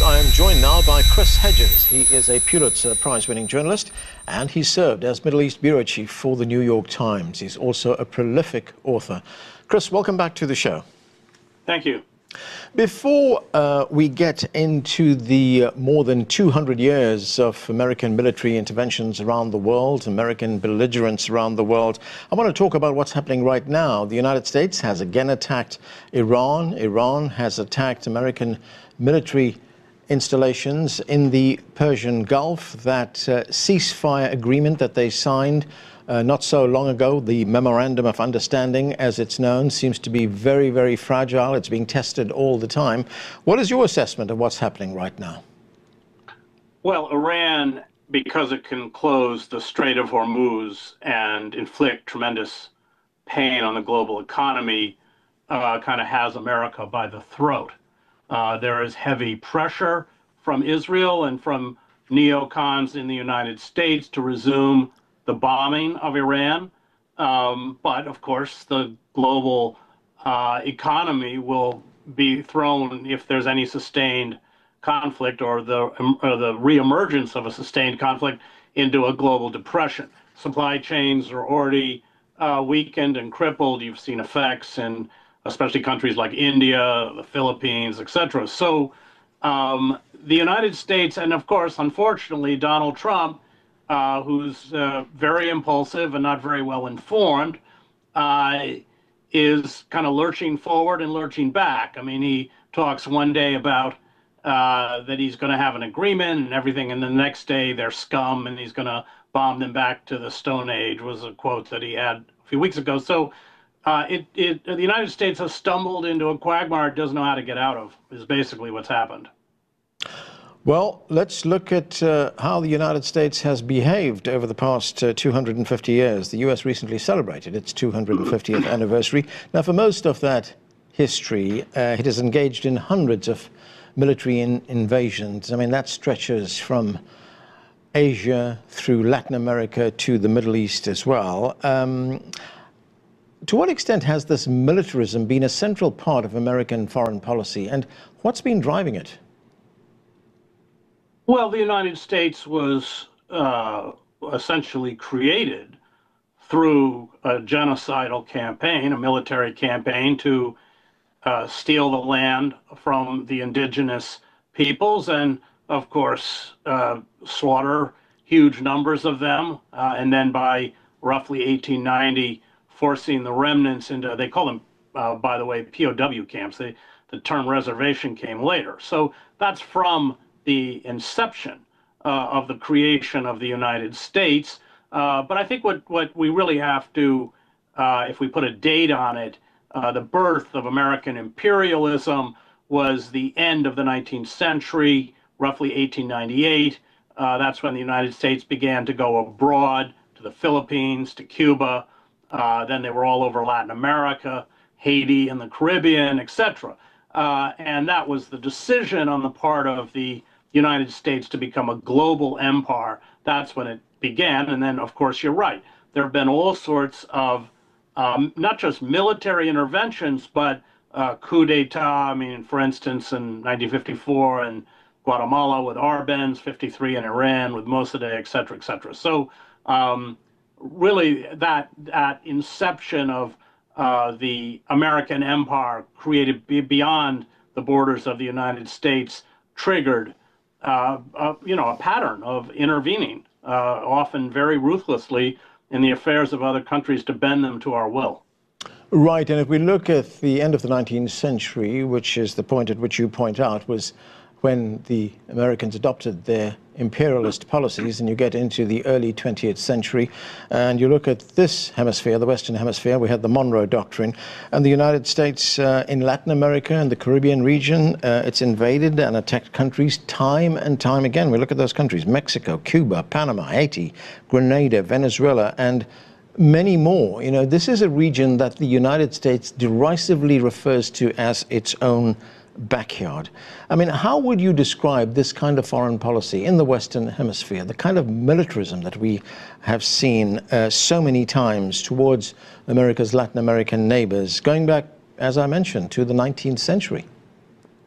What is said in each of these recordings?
I am joined now by Chris Hedges. He is a Pulitzer Prize-winning journalist, and he served as Middle East bureau chief for the New York Times. He's also a prolific author. Chris, welcome back to the show. Thank you. Before we get into the more than 200 years of American military interventions around the world, American belligerence around the world, I want to talk about what's happening right now. The United States has again attacked Iran. Iran has attacked American military installations in the Persian Gulf. That ceasefire agreement that they signed not so long ago, the Memorandum of Understanding, as it's known, seems to be very, very fragile. It's being tested all the time. What is your assessment of what's happening right now? Well, Iran, because it can close the Strait of Hormuz and inflict tremendous pain on the global economy, kind of has America by the throat. There is heavy pressure from Israel and from neocons in the United States to resume the bombing of Iran. But of course, the global economy will be thrown, if there's any sustained conflict or the reemergence of a sustained conflict, into a global depression. Supply chains are already weakened and crippled. You've seen effects in especially countries like India, the Philippines, etc. So the United States, and of course, unfortunately, Donald Trump, who's very impulsive and not very well informed, is kind of lurching forward and lurching back. I mean, he talks one day about that he's going to have an agreement and everything, and the next day they're scum and he's going to bomb them back to the Stone Age, was a quote that he had a few weeks ago. So the United States has stumbled into a quagmire it doesn't know how to get out of, is basically what's happened. Well, let's look at how the United States has behaved over the past 250 years. The U.S. recently celebrated its 250th anniversary. Now, for most of that history, it has engaged in hundreds of military invasions. I mean, that stretches from Asia through Latin America to the Middle East as well. To what extent has this militarism been a central part of American foreign policy, and what's been driving it? Well, the United States was essentially created through a genocidal campaign, a military campaign to steal the land from the indigenous peoples and, of course, slaughter huge numbers of them. And then by roughly 1890, forcing the remnants into, they call them, by the way, POW camps. The term reservation came later. So that's from the inception of the creation of the United States. But I think what we really have to, if we put a date on it, the birth of American imperialism was the end of the 19th century, roughly 1898. That's when the United States began to go abroad to the Philippines, to Cuba. Then they were all over Latin America, Haiti, and the Caribbean, etc. And that was the decision on the part of the United States to become a global empire. That's when it began. And then, of course, you're right. There have been all sorts of not just military interventions, but coup d'etat. I mean, for instance, in 1954 in Guatemala with Arbenz, 53 in Iran with Mossadegh, et cetera, et cetera. So really that inception of the American empire created beyond the borders of the United States triggered a pattern of intervening, often very ruthlessly, in the affairs of other countries to bend them to our will. Right, and if we look at the end of the 19th century, which is the point at which you point out, was when the Americans adopted their imperialist policies, and you get into the early 20th century, and you look at this hemisphere, the Western Hemisphere, we had the Monroe Doctrine, and the United States in Latin America and the Caribbean region, it's invaded and attacked countries time and time again. We look at those countries: Mexico, Cuba, Panama, Haiti, Grenada, Venezuela, and many more. You know, this is a region that the United States derisively refers to as its own backyard. I mean, how would you describe this kind of foreign policy in the Western Hemisphere, the kind of militarism that we have seen so many times towards America's Latin American neighbors, going back, as I mentioned, to the 19th century?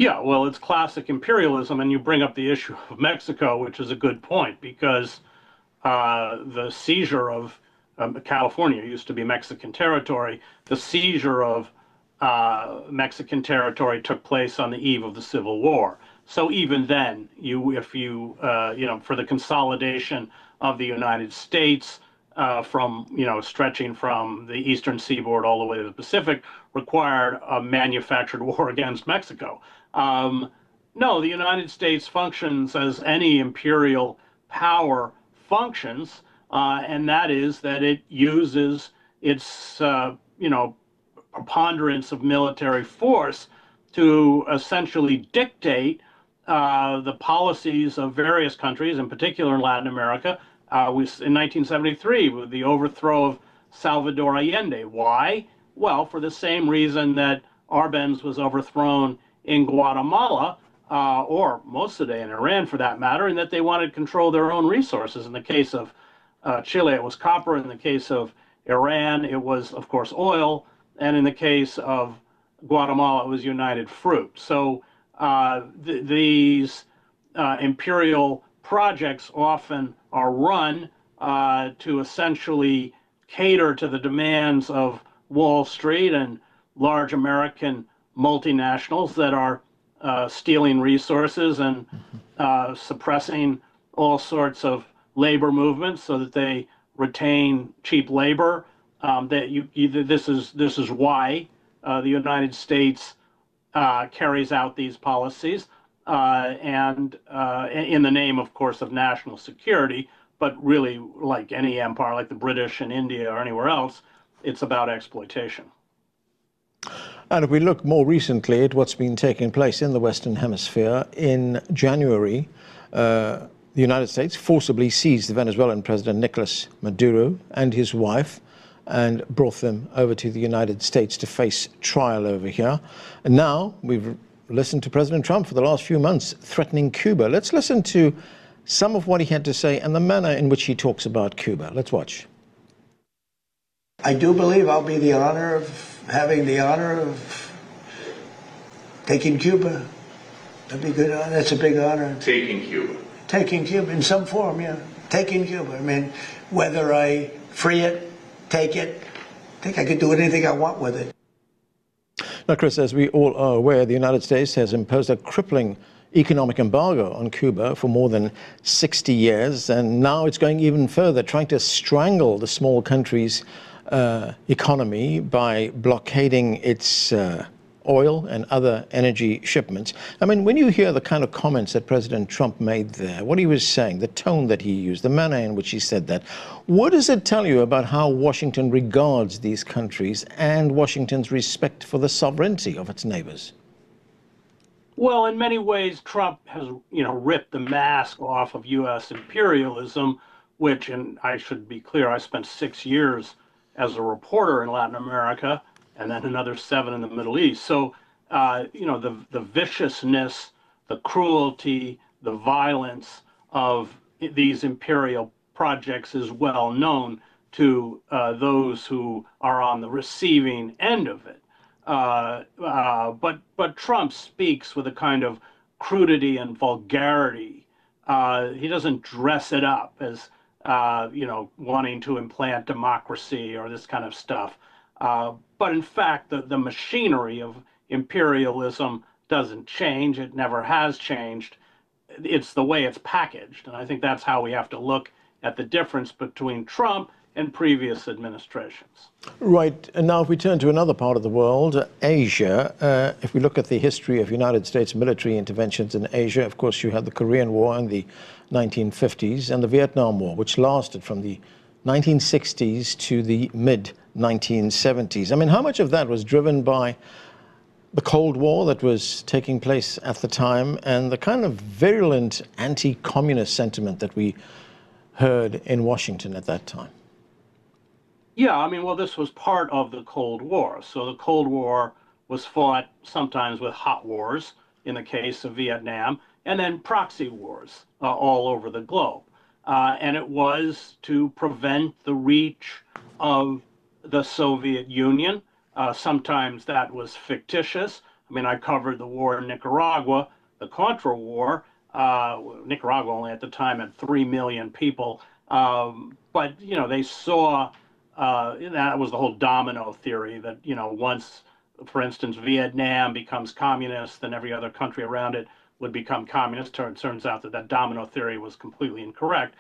Yeah, well, it's classic imperialism, and you bring up the issue of Mexico, which is a good point because the seizure of California used to be Mexican territory. The seizure of Mexican territory took place on the eve of the Civil War. So even then, if you, for the consolidation of the United States from, stretching from the eastern seaboard all the way to the Pacific, required a manufactured war against Mexico. Um, no, the United States functions as any imperial power functions, and that is that it uses its, preponderance of military force to essentially dictate the policies of various countries, in particular in Latin America. In 1973, with the overthrow of Salvador Allende. Why? Well, for the same reason that Arbenz was overthrown in Guatemala, or Mossadegh in Iran for that matter, in that they wanted to control their own resources. In the case of Chile, it was copper. In the case of Iran, it was, of course, oil. And in the case of Guatemala, it was United Fruit. So these imperial projects often are run to essentially cater to the demands of Wall Street and large American multinationals that are stealing resources and suppressing all sorts of labor movements so that they retain cheap labor. This is why the United States carries out these policies, and in the name, of course, of national security. But really, like any empire, like the British in India or anywhere else, it's about exploitation. And if we look more recently at what's been taking place in the Western Hemisphere, in January, the United States forcibly seized the Venezuelan President Nicolas Maduro and his wife and brought them over to the United States to face trial over here. And now we've listened to President Trump for the last few months threatening Cuba. Let's listen to some of what he had to say and the manner in which he talks about Cuba. Let's watch. I do believe I'll be having the honor of taking Cuba. That'd be good. That's a big honor. Taking Cuba. Taking Cuba in some form, yeah. Taking Cuba. I mean, whether I free it, take it, I think I could do anything I want with it. Now, Chris, as we all are aware, the United States has imposed a crippling economic embargo on Cuba for more than 60 years, and now it's going even further, trying to strangle the small country's economy by blockading its oil and other energy shipments. I mean, when you hear the kind of comments that President Trump made there, what he was saying, the tone that he used, the manner in which he said that, what does it tell you about how Washington regards these countries and Washington's respect for the sovereignty of its neighbors? Well, in many ways, Trump has, ripped the mask off of U.S. imperialism, which, and I should be clear, I spent 6 years as a reporter in Latin America, and then another 7 in the Middle East. So, the viciousness, the cruelty, the violence of these imperial projects is well known to those who are on the receiving end of it. But Trump speaks with a kind of crudity and vulgarity. He doesn't dress it up as wanting to implant democracy or this kind of stuff. But in fact, the machinery of imperialism doesn't change. It never has changed. It's the way it's packaged. And I think that's how we have to look at the difference between Trump and previous administrations. Right. And now if we turn to another part of the world, Asia, if we look at the history of United States military interventions in Asia, of course, you had the Korean War in the 1950s and the Vietnam War, which lasted from the 1960s to the mid-1970s. I mean, how much of that was driven by the Cold War that was taking place at the time and the kind of virulent anti-communist sentiment that we heard in Washington at that time? Yeah, I mean, well, this was part of the Cold War. So the Cold War was fought sometimes with hot wars, in the case of Vietnam, and then proxy wars all over the globe. And it was to prevent the reach of the Soviet Union. Sometimes that was fictitious. I mean, I covered the war in Nicaragua, the Contra War. Nicaragua only at the time had 3 million people. But, you know, they saw that was the whole domino theory that, you know, once, for instance, Vietnam becomes communist, then every other country around it would become communist. Turns out that that domino theory was completely incorrect.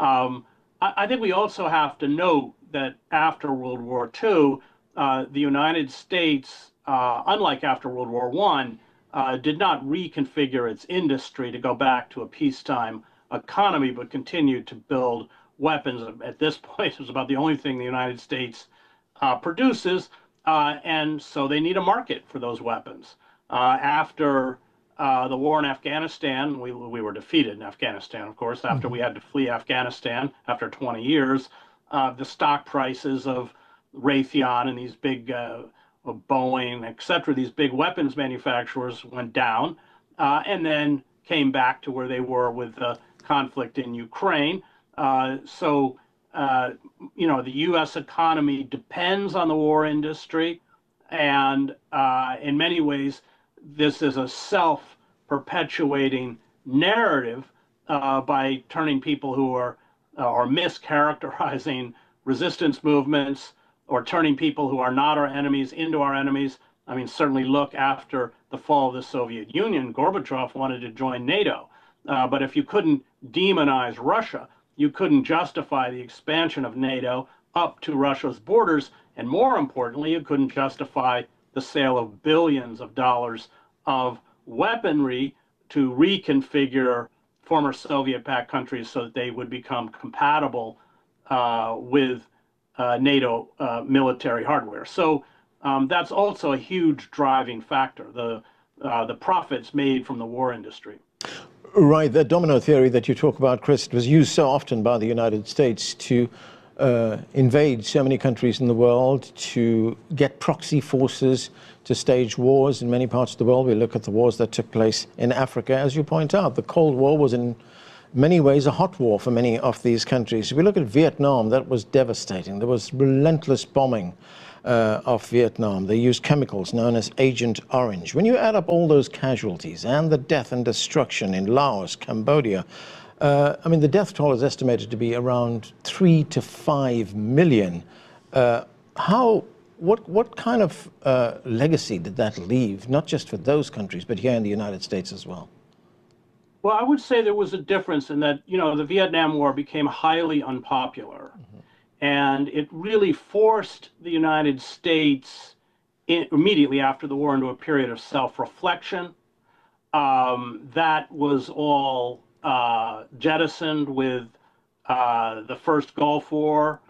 I think we also have to note that after World War II, the United States, unlike after World War I, did not reconfigure its industry to go back to a peacetime economy, but continued to build weapons. At this point, it was about the only thing the United States produces, and so they need a market for those weapons. After the war in Afghanistan, we were defeated in Afghanistan, of course, after we had to flee Afghanistan after 20 years. The stock prices of Raytheon and these big Boeing, et cetera, these big weapons manufacturers went down and then came back to where they were with the conflict in Ukraine. So, you know, the U.S. economy depends on the war industry. And in many ways, this is a self-perpetuating narrative by turning people who are or mischaracterizing resistance movements or turning people who are not our enemies into our enemies. I mean, certainly look after the fall of the Soviet Union, Gorbachev wanted to join NATO. But if you couldn't demonize Russia, you couldn't justify the expansion of NATO up to Russia's borders. And more importantly, you couldn't justify the sale of billions of dollars of weaponry to reconfigure former Soviet-pact countries so that they would become compatible with NATO military hardware. So that's also a huge driving factor, the profits made from the war industry. Right, the domino theory that you talk about, Chris, was used so often by the United States to invade so many countries in the world, to get proxy forces to stage wars in many parts of the world. We look at the wars that took place in Africa. As you point out, the Cold War was in many ways a hot war for many of these countries. If we look at Vietnam, that was devastating. There was relentless bombing of Vietnam. They used chemicals known as Agent Orange. When you add up all those casualties and the death and destruction in Laos, Cambodia, I mean, the death toll is estimated to be around 3 to 5 million. What kind of legacy did that leave, not just for those countries, but here in the United States as well? Well, I would say there was a difference in that, you know, the Vietnam War became highly unpopular. And it really forced the United States immediately after the war into a period of self-reflection. That was all jettisoned with the first Gulf War.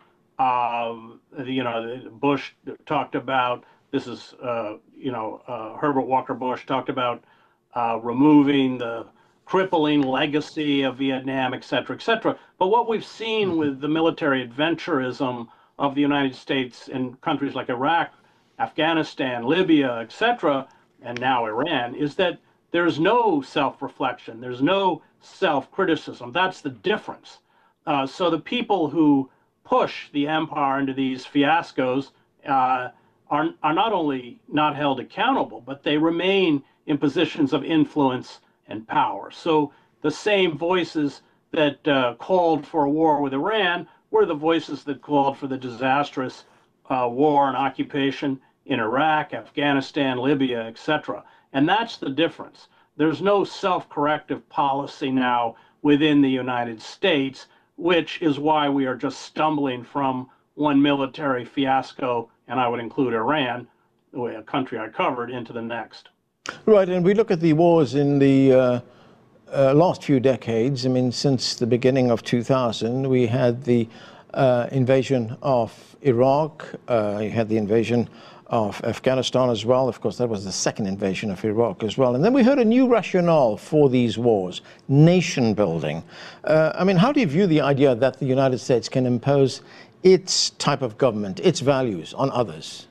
You know, Bush talked about, this is, you know, Herbert Walker Bush talked about removing the crippling legacy of Vietnam, et cetera, et cetera. But what we've seen with the military adventurism of the United States in countries like Iraq, Afghanistan, Libya, et cetera, and now Iran, is that there's no self-reflection, there's no self-criticism. That's the difference. So the people who push the empire into these fiascos are not only not held accountable, but they remain in positions of influence and power. So the same voices that called for a war with Iran were the voices that called for the disastrous war and occupation in Iraq, Afghanistan, Libya, etc. And that's the difference. There's no self-corrective policy now within the United States, which is why we are just stumbling from one military fiasco, and I would include Iran, a country I covered, into the next. Right, and we look at the wars in the last few decades. I mean, since the beginning of 2000, we had the invasion of Iraq, you had the invasion of Afghanistan as well. Of course, that was the second invasion of Iraq as well. And then we heard a new rationale for these wars, nation building. I mean, how do you view the idea that the United States can impose its type of government, its values on others?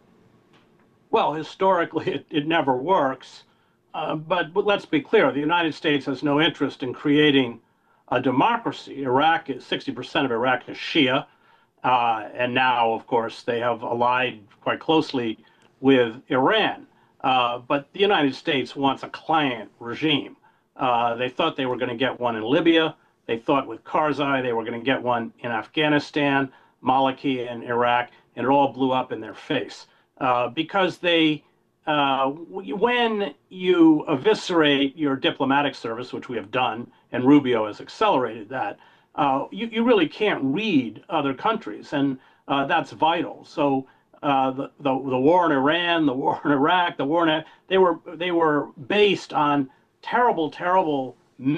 Well, historically, it never works. But let's be clear, the United States has no interest in creating a democracy. 60% of Iraq is Shia. And now, of course, they have allied quite closely with Iran. But the United States wants a client regime. They thought they were going to get one in Libya. They thought with Karzai they were going to get one in Afghanistan, Maliki in Iraq, and it all blew up in their face. Because when you eviscerate your diplomatic service, which we have done, and Rubio has accelerated that, you really can't read other countries, and that's vital. So the war in Iran, the war in Iraq, the war in they were based on terrible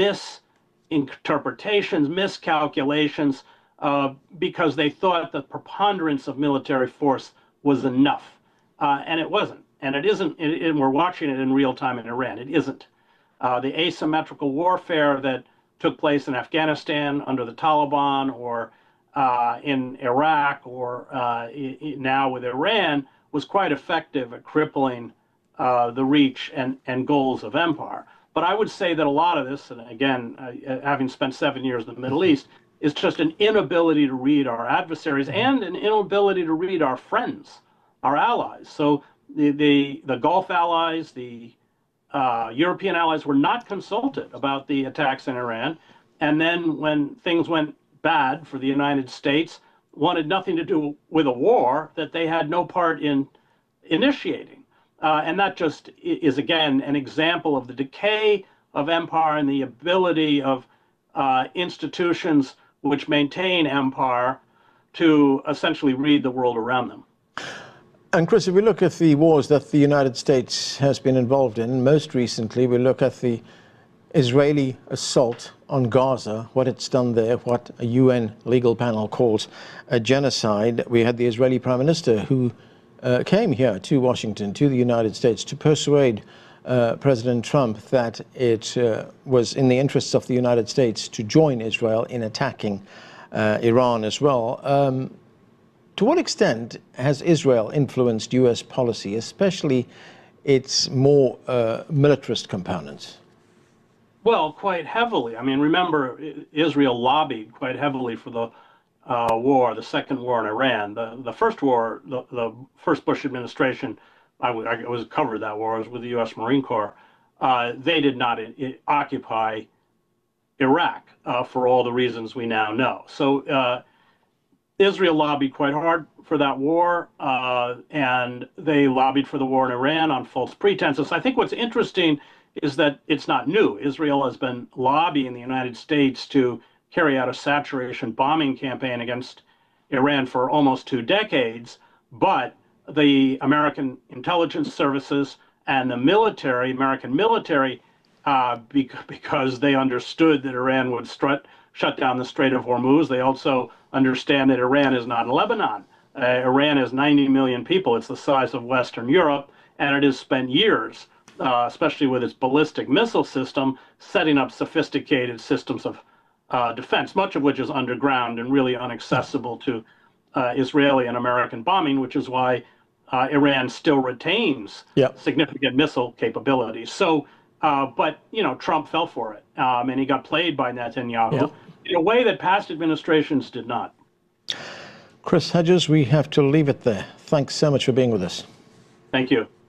misinterpretations, miscalculations, because they thought the preponderance of military force was enough, and it wasn't, and it isn't. And we're watching it in real time in Iran. It isn't. The asymmetrical warfare that took place in Afghanistan under the Taliban, or in Iraq, or now with Iran, was quite effective at crippling the reach and goals of empire. But I would say that a lot of this, and again, having spent 7 years in the Middle East, is just an inability to read our adversaries and an inability to read our friends, our allies. So the Gulf allies, the European allies were not consulted about the attacks in Iran. And then when things went bad for the United States, wanted nothing to do with a war that they had no part in initiating. And that just is, again, an example of the decay of empire and the ability of institutions which maintain empire to essentially read the world around them. And Chris, if we look at the wars that the United States has been involved in, most recently we look at the Israeli assault on Gaza, what it's done there, what a UN legal panel calls a genocide. We had the Israeli Prime Minister who came here to Washington, to the United States, to persuade President Trump that it was in the interests of the United States to join Israel in attacking Iran as well. To what extent has Israel influenced U.S. policy, especially its more militarist components? Well, quite heavily. I mean, remember, Israel lobbied quite heavily for the war, the second war in Iran. The first war, the first Bush administration, I was covered that war, I was with the U.S. Marine Corps. They did not occupy Iraq for all the reasons we now know. So Israel lobbied quite hard for that war, and they lobbied for the war in Iran on false pretenses. I think what's interesting is that it's not new. Israel has been lobbying the United States to carry out a saturation bombing campaign against Iran for almost 2 decades, but the American intelligence services and the military, American military, because they understood that Iran would shut down the Strait of Hormuz. They also understand that Iran is not Lebanon. Iran is 90 million people. It's the size of Western Europe, and it has spent years, especially with its ballistic missile system, setting up sophisticated systems of defense, much of which is underground and really inaccessible to Israeli and American bombing, which is why Iran still retains significant missile capabilities. So, but, you know, Trump fell for it, and he got played by Netanyahu in a way that past administrations did not. Chris Hedges, we have to leave it there. Thanks so much for being with us. Thank you.